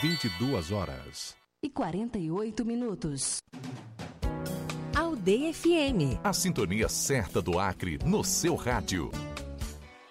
22h48. Aldeia FM. A sintonia certa do Acre no seu rádio.